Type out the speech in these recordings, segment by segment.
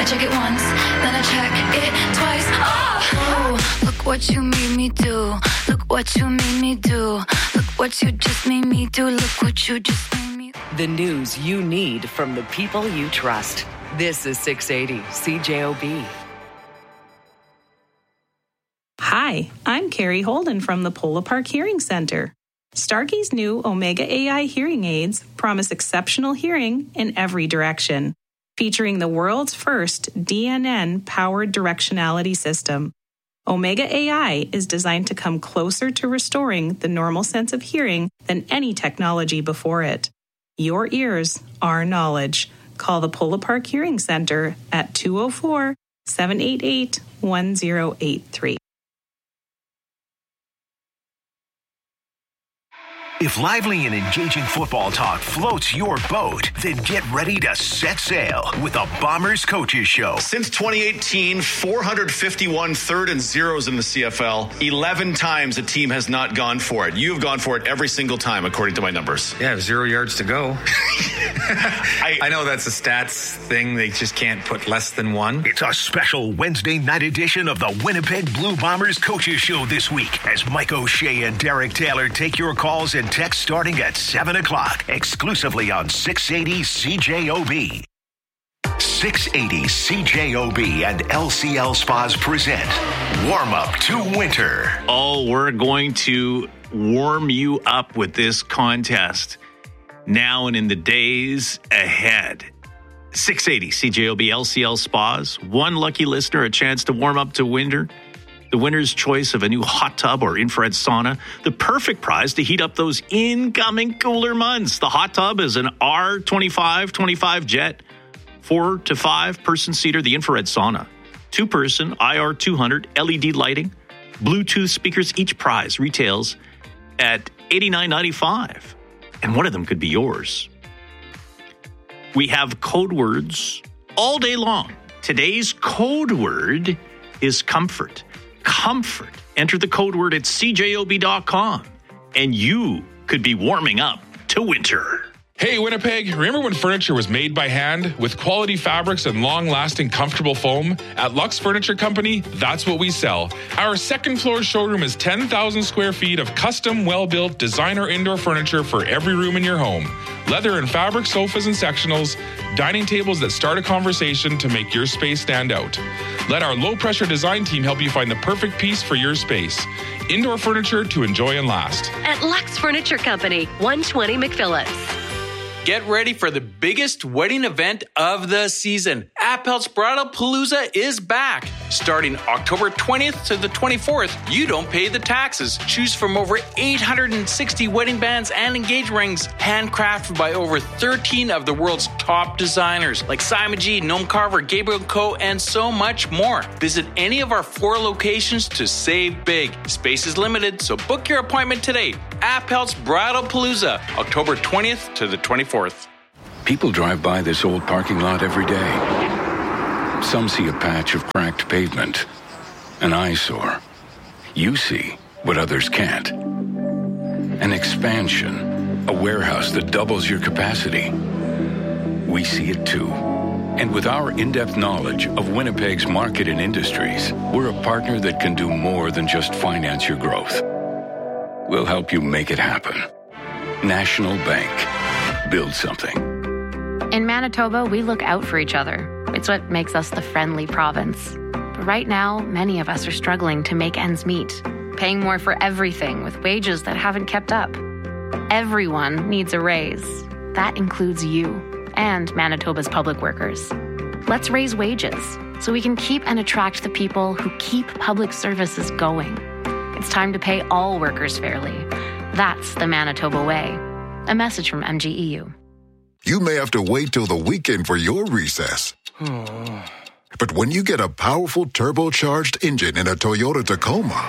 I check it once, then I check it twice. Oh, look what you made me do. Look what you made me do. Look what you just made me do. Look what you just made me do. The news you need from the people you trust. This is 680 CJOB. Hi, I'm Carrie Holden from the Polo Park Hearing Center. Starkey's new Omega AI hearing aids promise exceptional hearing in every direction, featuring the world's first DNN-powered directionality system. Omega AI is designed to come closer to restoring the normal sense of hearing than any technology before it. Your ears, our knowledge. Call the Polo Park Hearing Center at 204-788-1083. If lively and engaging football talk floats your boat, then get ready to set sail with the Bombers Coaches Show. Since 2018, 451 third and zeros in the CFL. 11 times a team has not gone for it. You've gone for it every single time, according to my numbers. Yeah, 0 yards to go. I know that's a stats thing. They just can't put less than one. It's a special Wednesday night edition of the Winnipeg Blue Bombers Coaches Show this week as Mike O'Shea and Derek Taylor take your calls and text starting at 7 o'clock, exclusively on 680 CJOB. 680 CJOB and LCL Spas present Warm Up to Winter. Oh, we're going to warm you up with this contest now and in the days ahead. 680 CJOB LCL Spas. One lucky listener, a chance to warm up to winter. The winner's choice of a new hot tub or infrared sauna. The perfect prize to heat up those incoming cooler months. The hot tub is an R25 jet, 4 to 5 person seater. The infrared sauna, 2-person IR 200 LED lighting, Bluetooth speakers. Each prize retails at $89.95, and one of them could be yours. We have code words all day long. Today's code word is comfort. Comfort. Enter the code word at cjob.com, and you could be warming up to winter. Hey, Winnipeg, remember when furniture was made by hand with quality fabrics and long-lasting, comfortable foam? At Lux Furniture Company, that's what we sell. Our second floor showroom is 10,000 square feet of custom, well-built designer indoor furniture for every room in your home. Leather and fabric sofas and sectionals, dining tables that start a conversation to make your space stand out. Let our low-pressure design team help you find the perfect piece for your space. Indoor furniture to enjoy and last. At Lux Furniture Company, 120 McPhillips. Get ready for the biggest wedding event of the season. Appel's Bridal Palooza is back. Starting October 20th to the 24th, you don't pay the taxes. Choose from over 860 wedding bands and engagement rings, handcrafted by over 13 of the world's top designers, like Simon G, Noam Carver, Gabriel Co., and so much more. Visit any of our 4 locations to save big. Space is limited, so book your appointment today. Appel's Bridal Palooza, October 20th to the 24th. People drive by this old parking lot every day. Some see a patch of cracked pavement, an eyesore. You see what others can't. An expansion, a warehouse that doubles your capacity. We see it too. And with our in-depth knowledge of Winnipeg's market and industries, we're a partner that can do more than just finance your growth. We'll help you make it happen. National Bank. Build something. In Manitoba, we look out for each other. It's what makes us the friendly province. But right now, many of us are struggling to make ends meet, paying more for everything with wages that haven't kept up. Everyone needs a raise. That includes you and Manitoba's public workers. Let's raise wages so we can keep and attract the people who keep public services going. It's time to pay all workers fairly. That's the Manitoba way. A message from MGEU. You may have to wait till the weekend for your recess. But when you get a powerful turbocharged engine in a Toyota Tacoma,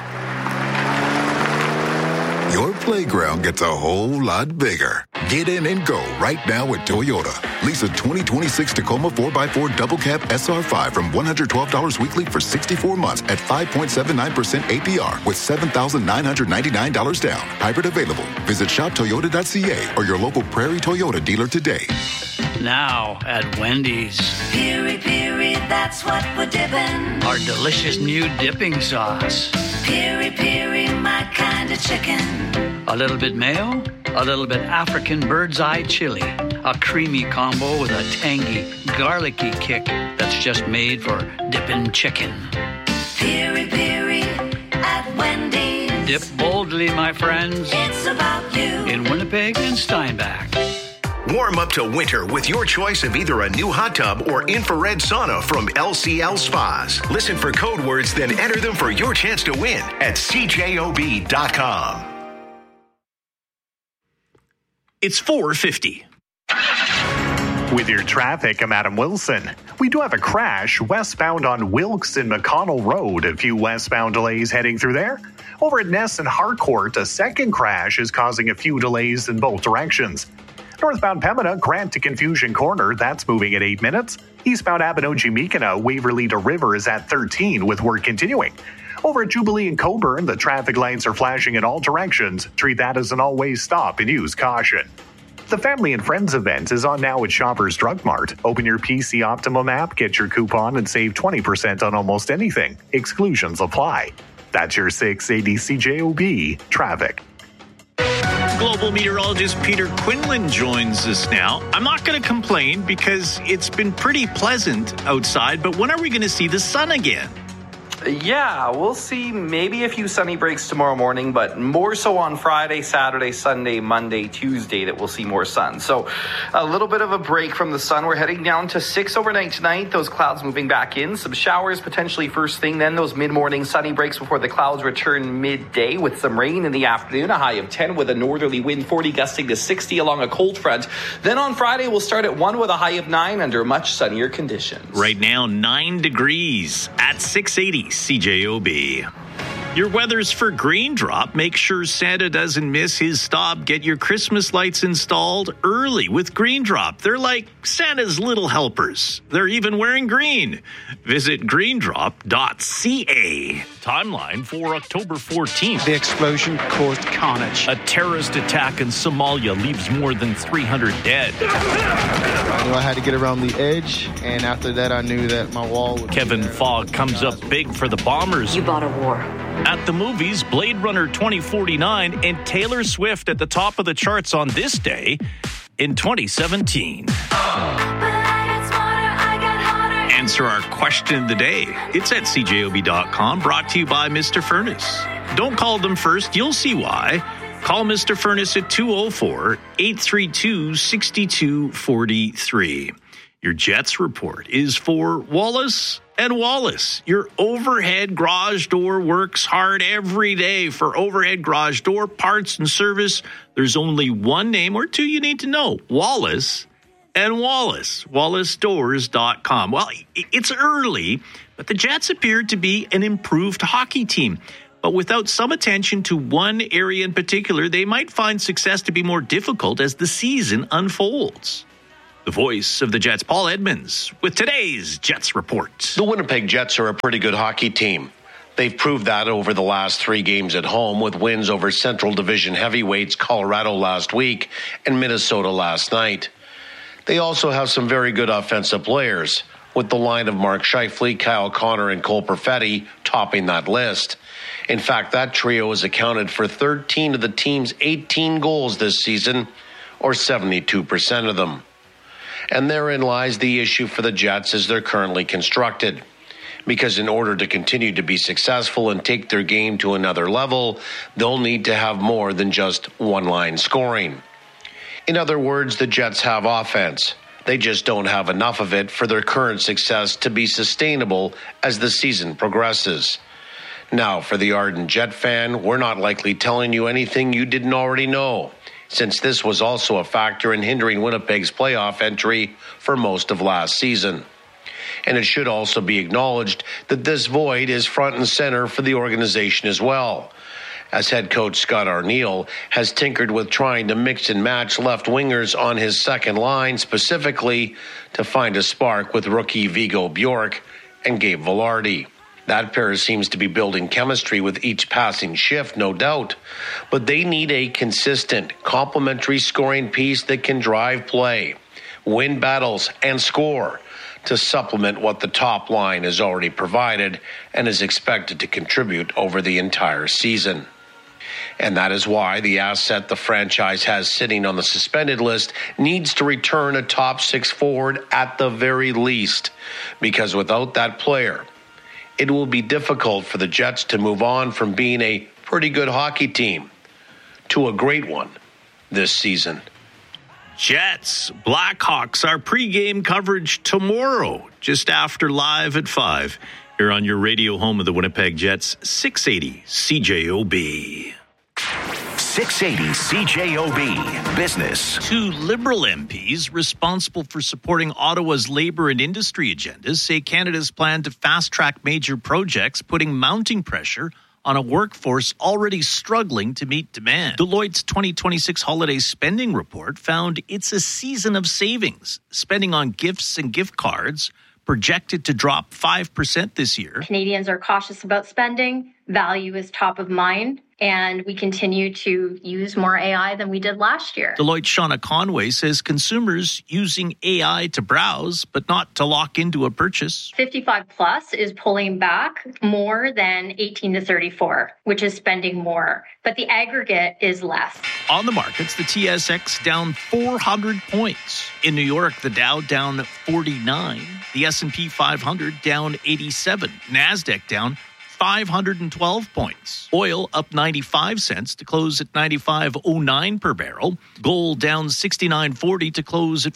your playground gets a whole lot bigger. Get in and go right now at Toyota. Lease a 2026 Tacoma 4x4 Double Cab SR5 from $112 weekly for 64 months at 5.79% APR with $7,999 down. Hybrid available. Visit shoptoyota.ca or your local Prairie Toyota dealer today. Now at Wendy's. Piri Piri, that's what we're dipping. Our delicious new dipping sauce. Piri Piri, my kind of chicken. A little bit mayo, a little bit African bird's eye chili. A creamy combo with a tangy, garlicky kick that's just made for dipping chicken. Piri Piri at Wendy's. Dip boldly, my friends. It's about you. In Winnipeg and Steinbach. Warm up to winter with your choice of either a new hot tub or infrared sauna from LCL Spas. Listen for code words, then enter them for your chance to win at CJOB.com. It's 4:50. With your traffic, I'm Adam Wilson. We do have a crash westbound on Wilkes and McConnell Road. A few westbound delays heading through there. Over at Ness and Harcourt, a second crash is causing a few delays in both directions. Northbound Pembina, Grant to Confusion Corner, that's moving at 8 minutes. Eastbound Abinogi-Meekina, Waverly to River is at 13 with work continuing. Over at Jubilee and Coburn, the traffic lights are flashing in all directions. Treat that as an always stop and use caution. The Family and Friends event is on now at Shoppers Drug Mart. Open your PC Optimum app, get your coupon, and save 20% on almost anything. Exclusions apply. That's your 680 CJOB traffic. Global meteorologist Peter Quinlan joins us now. I'm not going to complain because it's been pretty pleasant outside, but when are we going to see the sun again? Yeah, we'll see maybe a few sunny breaks tomorrow morning, but more so on Friday, Saturday, Sunday, Monday, Tuesday that we'll see more sun. So a little bit of a break from the sun. We're heading down to 6 overnight tonight. Those clouds moving back in. Some showers potentially first thing, then those mid-morning sunny breaks before the clouds return midday with some rain in the afternoon. A high of 10 with a northerly wind 40 gusting to 60 along a cold front. Then on Friday, we'll start at 1 with a high of 9 under much sunnier conditions. Right now, 9 degrees at 680. CJOB. Your weather's for Green Drop. Make sure Santa doesn't miss his stop. Get your Christmas lights installed early with Green Drop. They're like Santa's little helpers. They're even wearing green. Visit greendrop.ca. Timeline for October 14th. The explosion caused carnage. A terrorist attack in Somalia leaves more than 300 dead. I knew I had to get around the edge, and after that I knew that my wall would Kevin Fogg comes up big for the Bombers. You bought a war. At the movies, Blade Runner 2049 and Taylor Swift at the top of the charts on this day in 2017. Answer our question of the day. It's at CJOB.com, brought to you by Mr. Furnace. Don't call them first. You'll see why. Call Mr. Furnace at 204-832-6243. Your Jets report is for Wallace and Wallace. Your overhead garage door works hard every day for overhead garage door parts and service. There's only one name or two you need to know. Wallace and Wallace. WallaceDoors.com. Well, it's early, but the Jets appear to be an improved hockey team. But without some attention to one area in particular, they might find success to be more difficult as the season unfolds. The voice of the Jets, Paul Edmonds, with today's Jets report. The Winnipeg Jets are a pretty good hockey team. They've proved that over the last 3 games at home with wins over Central Division heavyweights Colorado last week and Minnesota last night. They also have some very good offensive players, with the line of Mark Scheifele, Kyle Connor, and Cole Perfetti topping that list. In fact, that trio has accounted for 13 of the team's 18 goals this season, or 72% of them. And therein lies the issue for the Jets as they're currently constructed. Because in order to continue to be successful and take their game to another level, they'll need to have more than just one-line scoring. In other words, the Jets have offense. They just don't have enough of it for their current success to be sustainable as the season progresses. Now, for the ardent Jet fan, we're not likely telling you anything you didn't already know, since this was also a factor in hindering Winnipeg's playoff entry for most of last season. And it should also be acknowledged that this void is front and center for the organization as well, as head coach Scott Arniel has tinkered with trying to mix and match left wingers on his second line, specifically to find a spark with rookie Vigo Bjork and Gabe Vilardi. That pair seems to be building chemistry with each passing shift, no doubt. But they need a consistent, complementary scoring piece that can drive play. win battles, and score to supplement what the top line has already provided and is expected to contribute over the entire season. And that is why the asset the franchise has sitting on the suspended list needs to return a top 6 forward at the very least, because without that player, it will be difficult for the Jets to move on from being a pretty good hockey team to a great one this season. Jets, Blackhawks, our pregame coverage tomorrow, just after Live at 5, here on your radio home of the Winnipeg Jets, 680 CJOB. 680 CJOB Business. 2 Liberal MPs responsible for supporting Ottawa's labour and industry agendas say Canada's plan to fast-track major projects, putting mounting pressure on a workforce already struggling to meet demand. Deloitte's 2026 holiday spending report found it's a season of savings. Spending on gifts and gift cards projected to drop 5% this year. Canadians are cautious about spending. Value is top of mind. And we continue to use more AI than we did last year. Deloitte's Shauna Conway says consumers using AI to browse, but not to lock into a purchase. 55 plus is pulling back more than 18 to 34, which is spending more. But the aggregate is less. On the markets, the TSX down 400 points. In New York, the Dow down 49. The S&P 500 down 87. NASDAQ down 512 points. Oil up 95 cents to close at 95.09 per barrel. Gold down 69.40 to close at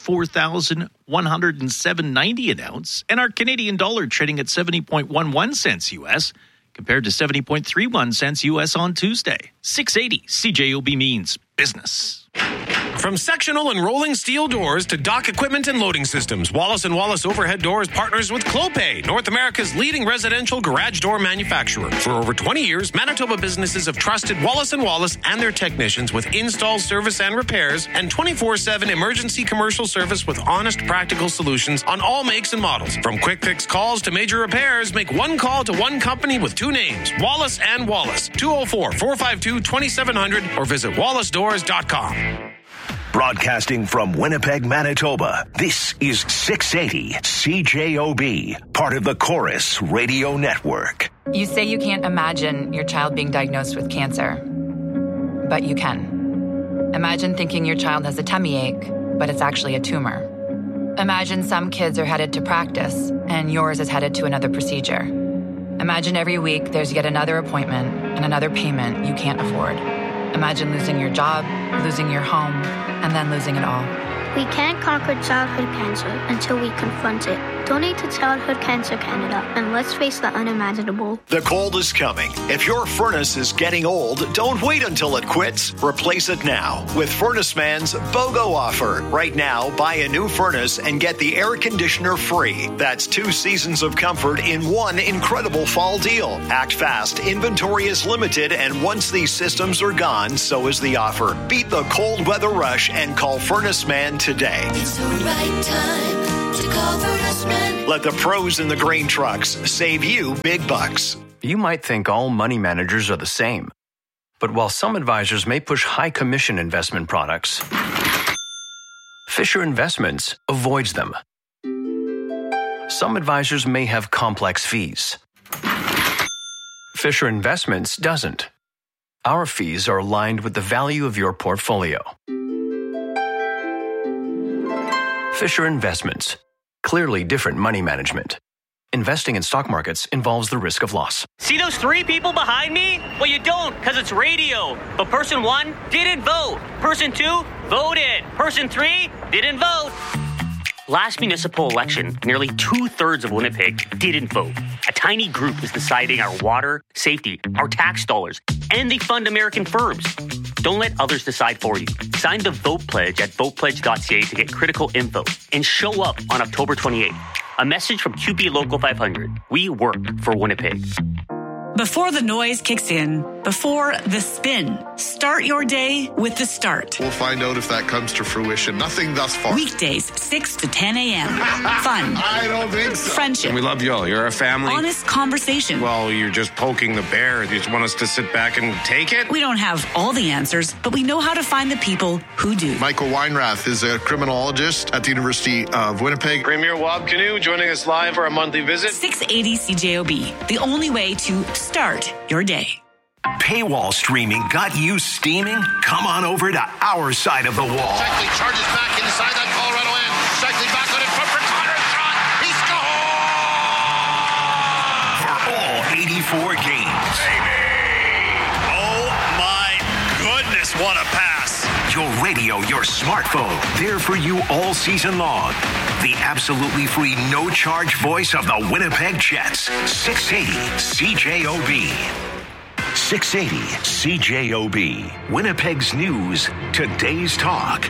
4,107.90 an ounce. And our Canadian dollar trading at 70.11 cents U.S. compared to 70.31 cents U.S. on Tuesday. 680 CJOB means business. From sectional and rolling steel doors to dock equipment and loading systems, Wallace & Wallace Overhead Doors partners with Clopay, North America's leading residential garage door manufacturer. For over 20 years, Manitoba businesses have trusted Wallace & Wallace and their technicians with install, service, and repairs, and 24/7 emergency commercial service with honest, practical solutions on all makes and models. From quick fix calls to major repairs, make one call to one company with 2 names, Wallace & Wallace, 204-452-2700, or visit wallacedoors.com. Broadcasting from Winnipeg, Manitoba, this is 680 CJOB, part of the Chorus Radio Network. You say you can't imagine your child being diagnosed with cancer, but you can. Imagine thinking your child has a tummy ache, but it's actually a tumor. Imagine some kids are headed to practice, and yours is headed to another procedure. Imagine every week there's yet another appointment and another payment you can't afford. Imagine losing your job, losing your home, and then losing it all. We can't conquer childhood cancer until we confront it. Donate to Childhood Cancer Canada, and let's face the unimaginable. The cold is coming. If your furnace is getting old, don't wait until it quits. Replace it now with Furnace Man's BOGO offer. Right now, buy a new furnace and get the air conditioner free. That's 2 seasons of comfort in one incredible fall deal. Act fast. Inventory is limited, and once these systems are gone, so is the offer. Beat the cold weather rush and call Furnace Man today. It's the right time to call Furnace Man. Let the pros in the grain trucks save you big bucks. You might think all money managers are the same. But while some advisors may push high commission investment products, Fisher Investments avoids them. Some advisors may have complex fees. Fisher Investments doesn't. Our fees are aligned with the value of your portfolio. Fisher Investments. Clearly different money management. Investing in stock markets involves the risk of loss. See those 3 people behind me? Well, you don't, because it's radio. But person 1 didn't vote. Person 2 voted. Person 3 didn't vote. Last municipal election, nearly 2/3 of Winnipeg didn't vote. A tiny group is deciding our water, safety, our tax dollars, and they fund American firms. Don't let others decide for you. Sign the Vote Pledge at votepledge.ca to get critical info and show up on October 28th. A message from QP Local 500. We work for Winnipeg. Before the noise kicks in, before the spin, start your day with The Start. We'll find out if that comes to fruition. Nothing thus far. Weekdays, 6 to 10 a.m. Fun. I don't think so. Friendship. We love you all. You're a family. Honest conversation. Well, you're just poking the bear. You just want us to sit back and take it? We don't have all the answers, but we know how to find the people who do. Michael Weinrath is a criminologist at the University of Winnipeg. Premier Wab Canoe joining us live for a monthly visit. 680 CJOB, the only way to start your day. Paywall streaming got you steaming? Come on over to our side of the wall. Shackley charges back inside that Colorado end. Shackley back on it front for Connor. Shot. He For all 84 games. Baby. Oh my goodness, what a pass. Your radio, your smartphone, there for you all season long. The absolutely free, no-charge voice of the Winnipeg Jets. 680 CJOB. 680 CJOB. Winnipeg's news, today's talk.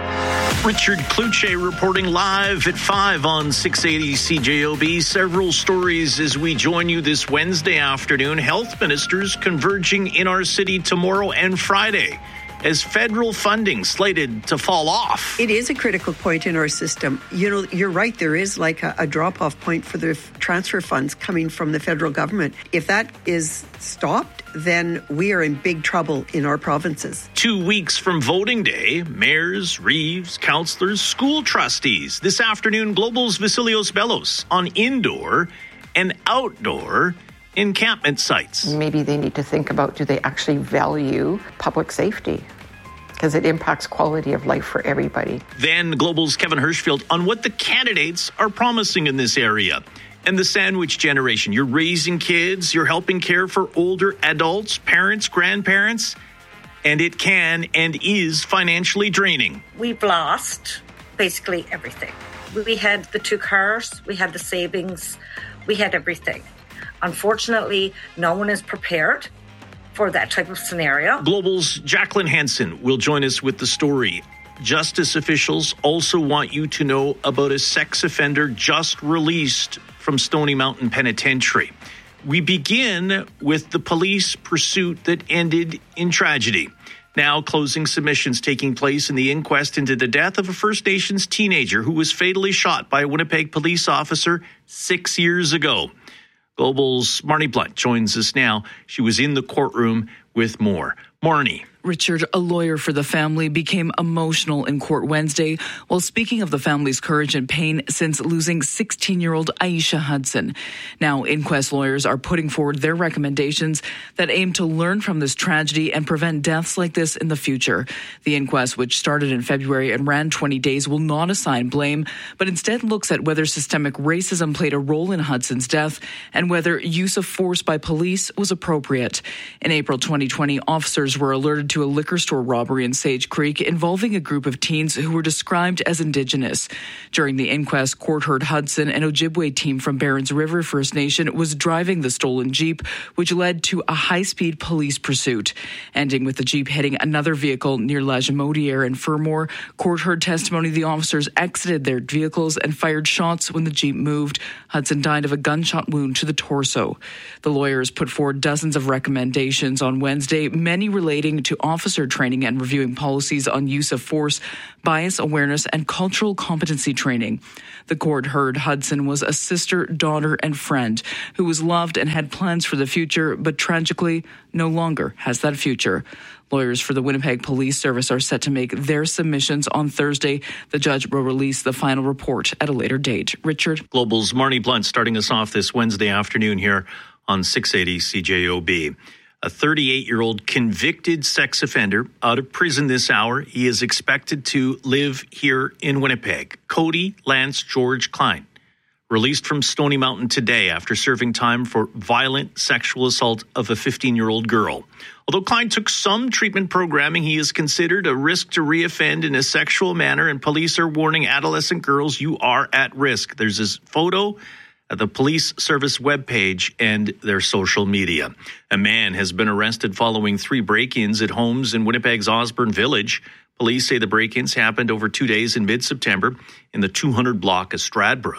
Richard Kluche reporting live at 5 on 680 CJOB. Several stories as we join you this Wednesday afternoon. Health ministers converging in our city tomorrow and Friday as federal funding slated to fall off. It is a critical point in our system. You know, you're right. There is like a drop-off point for the transfer funds coming from the federal government. If that is stopped, then we are in big trouble in our provinces. 2 weeks from voting day, mayors, reeves, councillors, school trustees. This afternoon, Global's Vasilios Bellos on indoor and outdoor encampment sites. Maybe they need to think about, do they actually value public safety? Because it impacts quality of life for everybody. Then Global's Kevin Hirschfield on what the candidates are promising in this area. And the sandwich generation. You're raising kids, you're helping care for older adults, parents, grandparents, and it can and is financially draining. We've lost basically everything. We had the 2 cars, we had the savings, we had everything. Unfortunately, no one is prepared for that type of scenario. Global's Jacqueline Hansen will join us with the story. Justice officials also want you to know about a sex offender just released from Stony Mountain Penitentiary. We begin with the police pursuit that ended in tragedy. Now closing submissions taking place in the inquest into the death of a First Nations teenager who was fatally shot by a Winnipeg police officer 6 years ago. Global's Marnie Blunt joins us now. She was in the courtroom with more. Marnie. Richard, a lawyer for the family, became emotional in court Wednesday while speaking of the family's courage and pain since losing 16-year-old Aisha Hudson. Now, inquest lawyers are putting forward their recommendations that aim to learn from this tragedy and prevent deaths like this in the future. The inquest, which started in February and ran 20 days, will not assign blame, but instead looks at whether systemic racism played a role in Hudson's death and whether use of force by police was appropriate. In April 2020, officers were alerted to a liquor store robbery in Sage Creek involving a group of teens who were described as Indigenous. During the inquest, court heard Hudson, an Ojibwe team from Barons River First Nation, was driving the stolen Jeep, which led to a high-speed police pursuit. Ending with the Jeep hitting another vehicle near Lagimodiere and Fermor, court heard testimony the officers exited their vehicles and fired shots when the Jeep moved. Hudson died of a gunshot wound to the torso. The lawyers put forward dozens of recommendations on Wednesday, many relating to officer training and reviewing policies on use of force, bias awareness, and cultural competency training. The court heard Hudson was a sister, daughter, and friend who was loved and had plans for the future, but tragically no longer has that future. Lawyers for the Winnipeg Police Service are set to make their submissions on Thursday. The judge will release the final report at a later date. Richard. Global's Marnie Blunt starting us off this Wednesday afternoon here on 680 CJOB. A 38-year-old convicted sex offender out of prison this hour. He is expected to live here in Winnipeg. Cody Lance George Klein, released from Stony Mountain today after serving time for violent sexual assault of a 15-year-old girl. Although Klein took some treatment programming, he is considered a risk to reoffend in a sexual manner, and police are warning adolescent girls, you are at risk. There's his photo at the police service webpage and their social media. A man has been arrested following 3 break-ins at homes in Winnipeg's Osborne Village. Police say the break-ins happened over 2 days in mid-September in the 200 block of Stradbrook.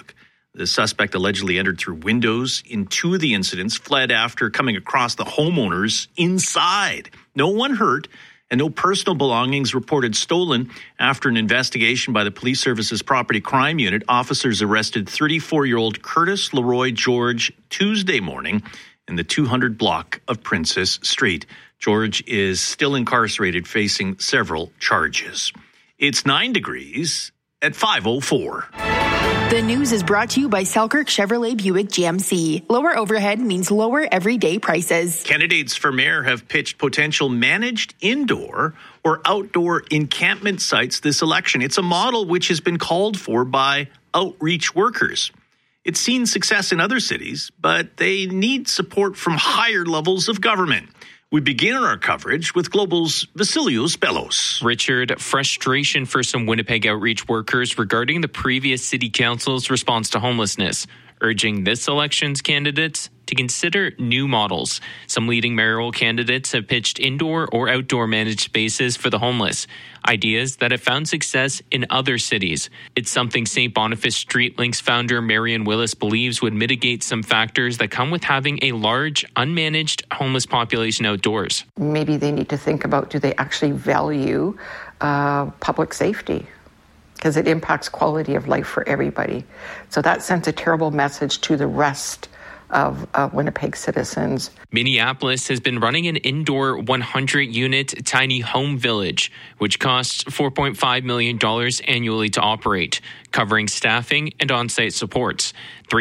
The suspect allegedly entered through windows in 2 of the incidents, fled after coming across the homeowners inside. No one hurt, and no personal belongings reported stolen. After an investigation by the Police Services Property Crime Unit, officers arrested 34-year-old Curtis Leroy George Tuesday morning in the 200 block of Princess Street. George is still incarcerated, facing several charges. It's 9 degrees at 5:04. The news is brought to you by Selkirk Chevrolet Buick GMC. Lower overhead means lower everyday prices. Candidates for mayor have pitched potential managed indoor or outdoor encampment sites this election. It's a model which has been called for by outreach workers. It's seen success in other cities, but they need support from higher levels of government. We begin our coverage with Global's Vasilios Bellos. Richard, frustration for some Winnipeg outreach workers regarding the previous city council's response to homelessness, urging this election's candidates to consider new models. Some leading mayoral candidates have pitched indoor or outdoor managed spaces for the homeless, ideas that have found success in other cities. It's something St. Boniface Street Links founder Marion Willis believes would mitigate some factors that come with having a large, unmanaged homeless population outdoors. Maybe they need to think about, do they actually value public safety? Because it impacts quality of life for everybody. So that sends a terrible message to the rest of Winnipeg citizens. Minneapolis has been running an indoor 100-unit tiny home village, which costs $4.5 million annually to operate, covering staffing and on-site supports.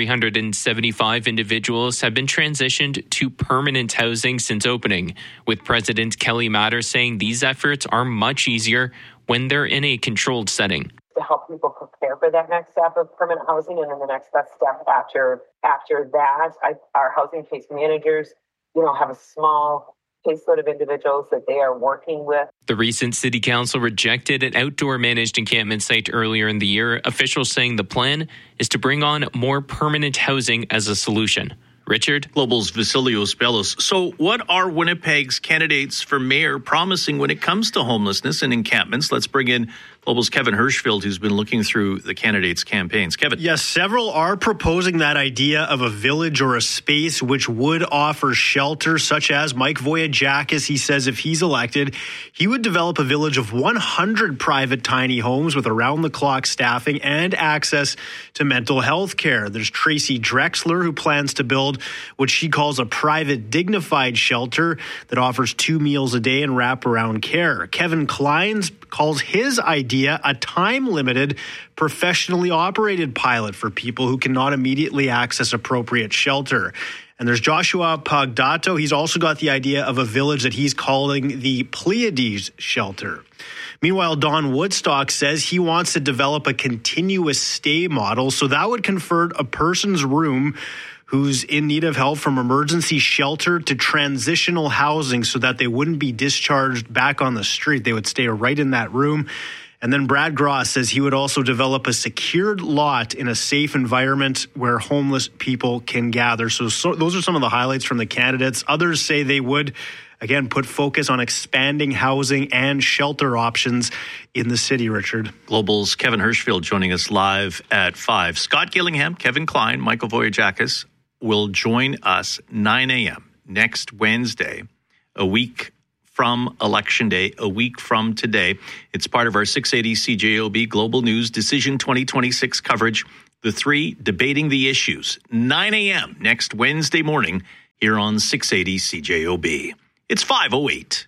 375 individuals have been transitioned to permanent housing since opening, with President Kelly Matter saying these efforts are much easier when they're in a controlled setting. To help people prepare for that next step of permanent housing, and then the next best step after that, our housing case managers, have a small caseload of individuals that they are working with. The recent city council rejected an outdoor managed encampment site earlier in the year, officials saying the plan is to bring on more permanent housing as a solution. Richard? Global's Vasilios Bellos. So what are Winnipeg's candidates for mayor promising when it comes to homelessness and encampments? Let's bring in Global's Kevin Hirschfield, who's been looking through the candidates' campaigns. Kevin. Yes, several are proposing that idea of a village or a space which would offer shelter, such as Mike Voyagakis. He says if he's elected, he would develop a village of 100 private tiny homes with around-the-clock staffing and access to mental health care. There's Tracy Drexler, who plans to build what she calls a private dignified shelter that offers 2 meals a day and wraparound care. Kevin Kleins calls his idea a time-limited, professionally operated pilot for people who cannot immediately access appropriate shelter. And there's Joshua Pagdato. He's also got the idea of a village that he's calling the Pleiades Shelter. Meanwhile, Don Woodstock says he wants to develop a continuous stay model, so that would convert a person's room who's in need of help from emergency shelter to transitional housing so that they wouldn't be discharged back on the street. They would stay right in that room. And then Brad Gross says he would also develop a secured lot in a safe environment where homeless people can gather. So those are some of the highlights from the candidates. Others say they would, again, put focus on expanding housing and shelter options in the city, Richard. Global's Kevin Hirschfield joining us live at 5. Scott Gillingham, Kevin Klein, Michael Voyagakis will join us 9 a.m. next Wednesday, a week from Election Day, a week from today. It's part of our 680 CJOB Global News Decision 2026 coverage. The 3 debating the issues, 9 a.m. next Wednesday morning here on 680 CJOB. It's 5:08.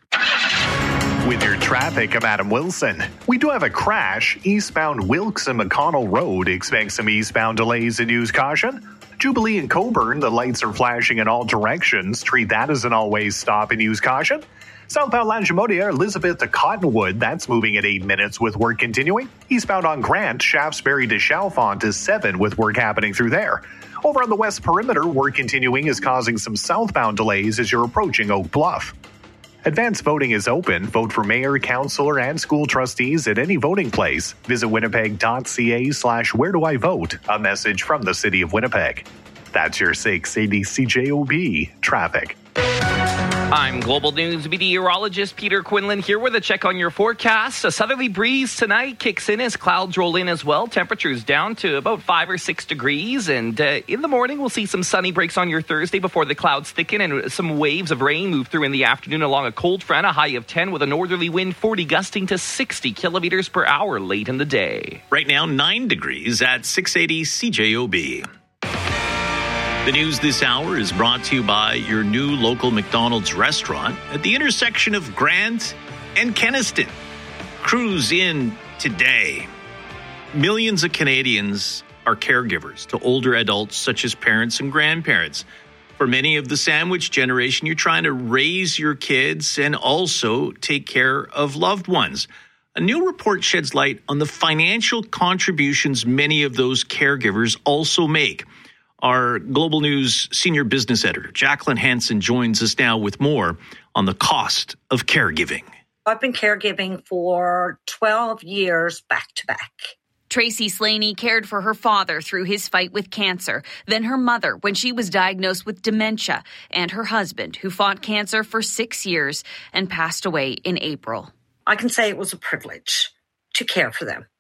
With your traffic, I'm Adam Wilson. We do have a crash eastbound Wilkes and McConnell Road. Expect some eastbound delays and use caution. Jubilee and Coburn, the lights are flashing in all directions. Treat that as an always stop and use caution. Southbound Langemodia, Elizabeth to Cottonwood, that's moving at 8 minutes with work continuing. Eastbound on Grant, Shaftesbury to Chalfont is 7 with work happening through there. Over on the west perimeter, work continuing is causing some southbound delays as you're approaching Oak Bluff. Advanced voting is open. Vote for mayor, councillor, and school trustees at any voting place. Visit winnipeg.ca/where do I vote. A message from the city of Winnipeg. That's your 680 CJOB traffic. I'm Global News meteorologist Peter Quinlan here with a check on your forecast. A southerly breeze tonight kicks in as clouds roll in as well. Temperatures down to about 5 or 6 degrees. And in the morning, we'll see some sunny breaks on your Thursday before the clouds thicken and some waves of rain move through in the afternoon along a cold front, a high of 10 with a northerly wind 40 gusting to 60 kilometers per hour late in the day. Right now, 9 degrees at 680 CJOB. The news this hour is brought to you by your new local McDonald's restaurant at the intersection of Grant and Kenaston. Cruise in today. Millions of Canadians are caregivers to older adults such as parents and grandparents. For many of the sandwich generation, you're trying to raise your kids and also take care of loved ones. A new report sheds light on the financial contributions many of those caregivers also make. Our Global News senior business editor, Jacqueline Hansen, joins us now with more on the cost of caregiving. I've been caregiving for 12 years back to back. Tracy Slaney cared for her father through his fight with cancer, then her mother when she was diagnosed with dementia, and her husband, who fought cancer for 6 years and passed away in April. I can say it was a privilege to care for them.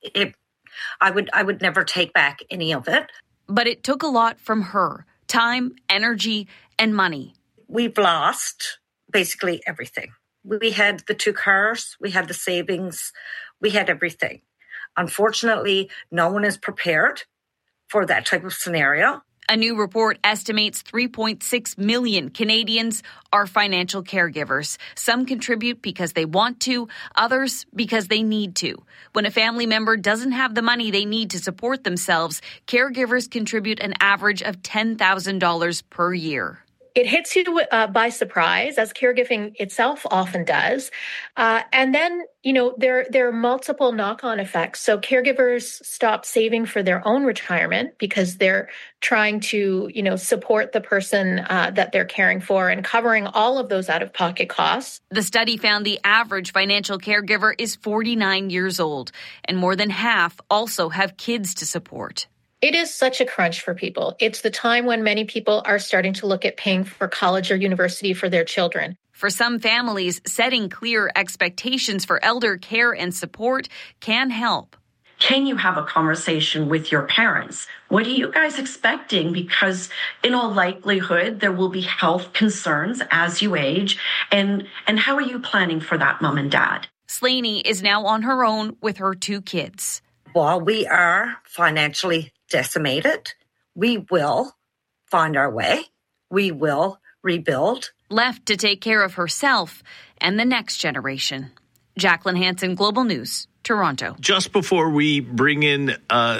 I would never take back any of it. But it took a lot from her, time, energy, and money. We've lost basically everything. We had the 2 cars, we had the savings, we had everything. Unfortunately, no one is prepared for that type of scenario. A new report estimates 3.6 million Canadians are financial caregivers. Some contribute because they want to, others because they need to. When a family member doesn't have the money they need to support themselves, caregivers contribute an average of $10,000 per year. It hits you by surprise, as caregiving itself often does. And then, there are multiple knock-on effects. So caregivers stop saving for their own retirement because they're trying to, support the person that they're caring for and covering all of those out-of-pocket costs. The study found the average financial caregiver is 49 years old, and more than half also have kids to support. It is such a crunch for people. It's the time when many people are starting to look at paying for college or university for their children. For some families, setting clear expectations for elder care and support can help. Can you have a conversation with your parents? What are you guys expecting? Because in all likelihood, there will be health concerns as you age. And how are you planning for that, Mom and Dad? Slaney is now on her own with her 2 kids. While we are financially decimated, we will find our way. We will rebuild. Left to take care of herself and the next generation. Jacqueline Hansen, Global News, Toronto. Just before we bring in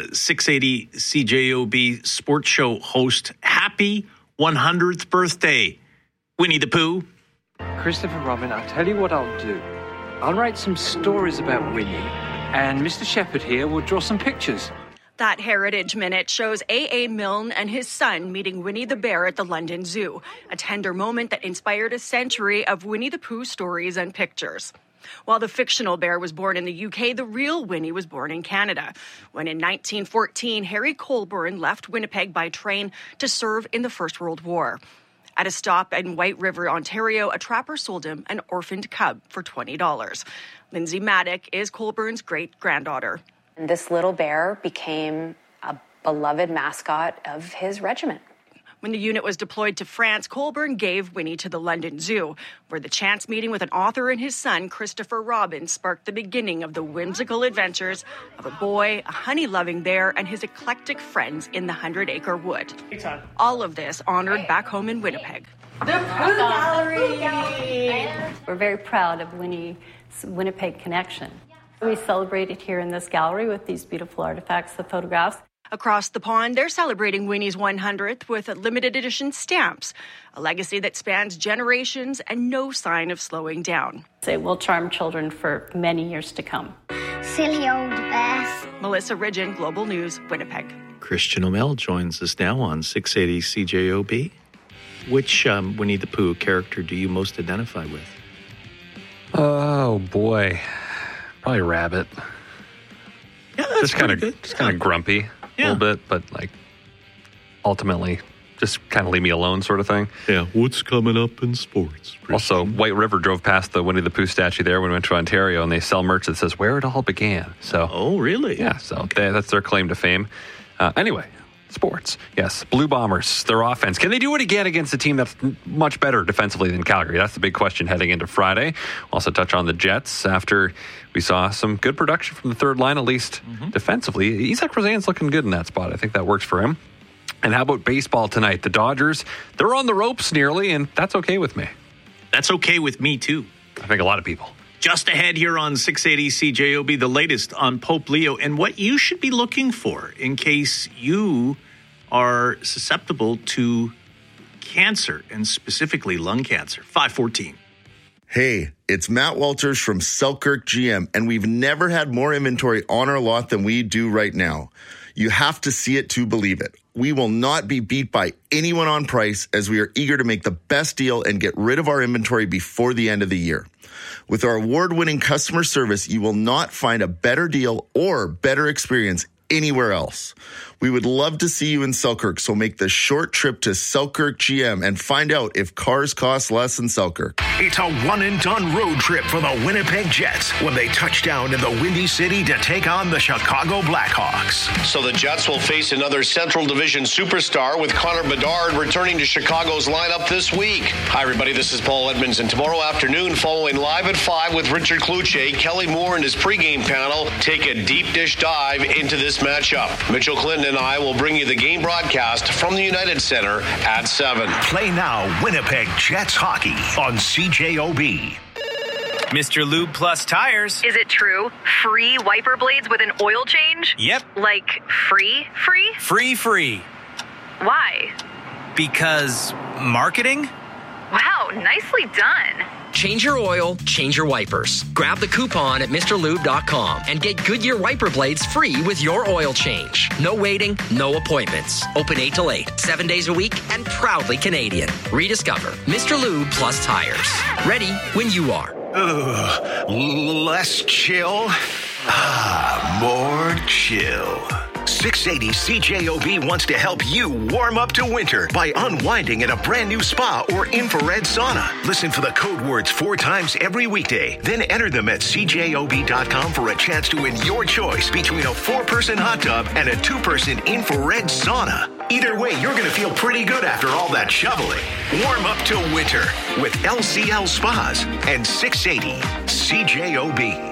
680 CJOB sports show host, happy 100th birthday, Winnie the Pooh. Christopher Robin, I'll tell you what I'll do. I'll write some stories about Winnie, and Mr. Shepherd here will draw some pictures. That Heritage Minute shows A.A. Milne and his son meeting Winnie the Bear at the London Zoo, a tender moment that inspired a century of Winnie the Pooh stories and pictures. While the fictional bear was born in the UK, the real Winnie was born in Canada, when in 1914, Harry Colburn left Winnipeg by train to serve in the First World War. At a stop in White River, Ontario, a trapper sold him an orphaned cub for $20. Lindsay Maddock is Colburn's great-granddaughter. And this little bear became a beloved mascot of his regiment. When the unit was deployed to France, Colburn gave Winnie to the London Zoo, where the chance meeting with an author and his son, Christopher Robin, sparked the beginning of the whimsical adventures of a boy, a honey-loving bear, and his eclectic friends in the 100-acre wood. All of this honored back home in Winnipeg. The Pooh Gallery! We're very proud of Winnie's Winnipeg connection. We celebrated here in this gallery with these beautiful artifacts, the photographs. Across the pond, they're celebrating Winnie's 100th with limited edition stamps, a legacy that spans generations and no sign of slowing down. It will charm children for many years to come. Silly old bears. Melissa Ridgen, Global News, Winnipeg. Christian O'Mell joins us now on 680 CJOB. Which Winnie the Pooh character do you most identify with? Oh, boy. Probably Rabbit. Yeah, that's just kind of grumpy a little bit, but like ultimately just kind of leave me alone sort of thing. Yeah, what's coming up in sports? Also, White River drove past the Winnie the Pooh statue there when we went to Ontario, and they sell merch that says where it all began. So, oh, really? Yeah, so that's their claim to fame. Anyway, sports. Yes, Blue Bombers, their offense. Can they do it again against a team that's much better defensively than Calgary? That's the big question heading into Friday. We'll also touch on the Jets after we saw some good production from the third line, at least defensively. Isaac Rosan's looking good in that spot. I think that works for him. And how about baseball tonight? The Dodgers, they're on the ropes nearly, and that's okay with me. That's okay with me, too. I think a lot of people. Just ahead here on 680 CJOB, the latest on Pope Leo and what you should be looking for in case you are susceptible to cancer, and specifically lung cancer. 514. Hey, it's Matt Walters from Selkirk GM, and we've never had more inventory on our lot than we do right now. You have to see it to believe it. We will not be beat by anyone on price, as we are eager to make the best deal and get rid of our inventory before the end of the year. With our award-winning customer service, you will not find a better deal or better experience anywhere else. We would love to see you in Selkirk, so make the short trip to Selkirk GM and find out if cars cost less in Selkirk. It's a one-and-done road trip for the Winnipeg Jets when they touch down in the Windy City to take on the Chicago Blackhawks. So the Jets will face another Central Division superstar, with Connor Bedard returning to Chicago's lineup this week. Hi, everybody. This is Paul Edmonds, and tomorrow afternoon, following Live at 5 with Richard Cloutier, Kelly Moore and his pregame panel take a deep dish dive into this matchup. Mitchell Clinton and I will bring you the game broadcast from the United Center at 7. Play now Winnipeg Jets hockey on CJOB. Mr. Lube Plus Tires. Is it true? Free wiper blades with an oil change? Yep. Like free? Free. Why? Because marketing? Wow, nicely done. Change your oil, change your wipers. Grab the coupon at MrLube.com and get Goodyear wiper blades free with your oil change. No waiting, no appointments. Open 8 till 8, 7 days a week, and proudly Canadian. Rediscover Mr. Lube Plus Tires. Ready when you are. Less chill, more chill. 680 CJOB wants to help you warm up to winter by unwinding in a brand new spa or infrared sauna. Listen for the code words 4 times every weekday. Then enter them at CJOB.com for a chance to win your choice between a 4-person hot tub and a 2-person infrared sauna. Either way, you're going to feel pretty good after all that shoveling. Warm up to winter with LCL Spas and 680 CJOB.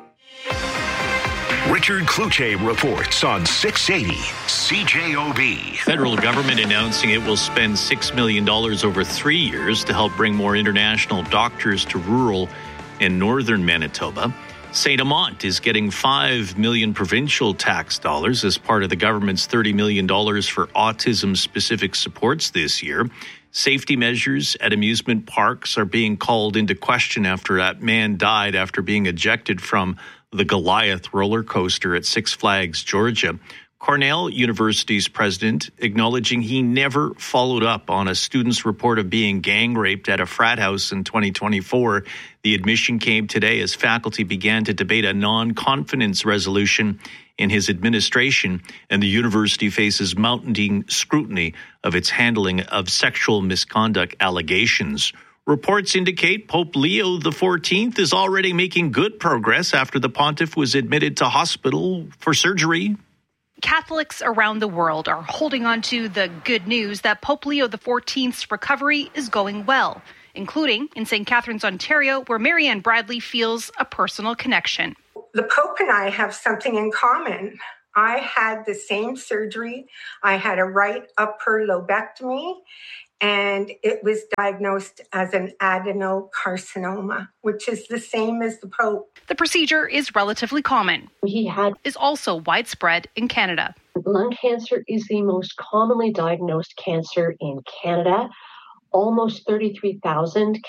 Richard Cloutier reports on 680 CJOB. Federal government announcing it will spend $6 million over 3 years to help bring more international doctors to rural and northern Manitoba. St. Amant is getting $5 million provincial tax dollars as part of the government's $30 million for autism-specific supports this year. Safety measures at amusement parks are being called into question after that man died after being ejected from the Goliath roller coaster at Six Flags, Georgia. Cornell University's president acknowledging he never followed up on a student's report of being gang raped at a frat house in 2024. The admission came today as faculty began to debate a non-confidence resolution in his administration, and the university faces mounting scrutiny of its handling of sexual misconduct allegations. Reports indicate Pope Leo XIV is already making good progress after the pontiff was admitted to hospital for surgery. Catholics around the world are holding on to the good news that Pope Leo XIV's recovery is going well, including in St. Catharines, Ontario, where Marianne Bradley feels a personal connection. The Pope and I have something in common. I had the same surgery. I had a right upper lobectomy, and it was diagnosed as an adenocarcinoma, which is the same as the Pope. The procedure is relatively common. Is also widespread in Canada. Lung cancer is the most commonly diagnosed cancer in Canada. Almost 33,000